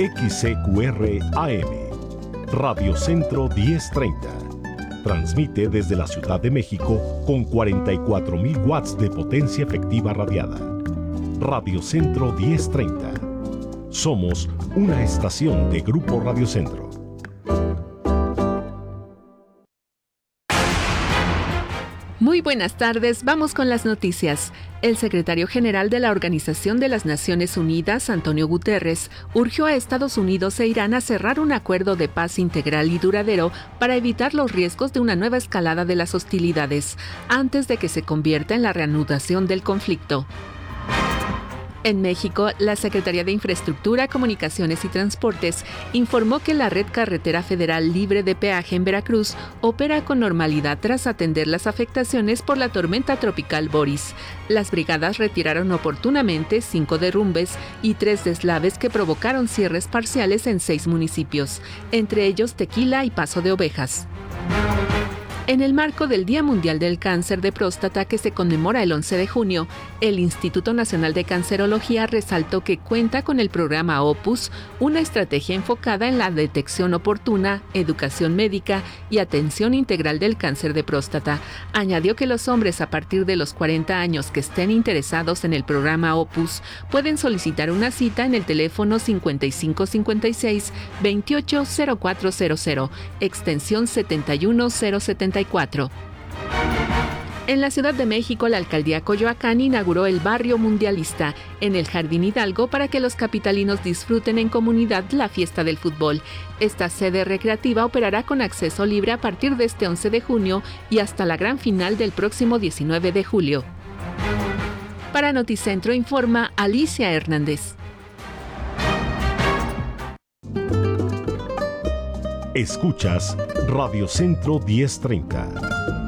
XCQR AM, Radio Centro 1030. Transmite desde la Ciudad de México con 44,000 watts de potencia efectiva radiada. Radio Centro 1030. Somos una estación de Grupo Radio Centro. Muy buenas tardes, vamos con las noticias. El secretario general de la Organización de las Naciones Unidas, Antonio Guterres, urgió a Estados Unidos e Irán a cerrar un acuerdo de paz integral y duradero para evitar los riesgos de una nueva escalada de las hostilidades, antes de que se convierta en la reanudación del conflicto. En México, la Secretaría de Infraestructura, Comunicaciones y Transportes informó que la Red Carretera Federal Libre de Peaje en Veracruz opera con normalidad tras atender las afectaciones por la tormenta tropical Boris. Las brigadas retiraron oportunamente 5 derrumbes y 3 deslaves que provocaron cierres parciales en 6 municipios, entre ellos Tequila y Paso de Ovejas. En el marco del Día Mundial del Cáncer de Próstata que se conmemora el 11 de junio, el Instituto Nacional de Cancerología resaltó que cuenta con el programa Opus, una estrategia enfocada en la detección oportuna, educación médica y atención integral del cáncer de próstata. Añadió que los hombres a partir de los 40 años que estén interesados en el programa Opus pueden solicitar una cita en el teléfono 5556-280400, extensión 71074. En la Ciudad de México, la alcaldía Coyoacán inauguró el Barrio Mundialista en el Jardín Hidalgo para que los capitalinos disfruten en comunidad la fiesta del fútbol. Esta sede recreativa operará con acceso libre a partir de este 11 de junio y hasta la gran final del próximo 19 de julio. Para Noticentro informa Alicia Hernández. Escuchas Radio Centro 1030.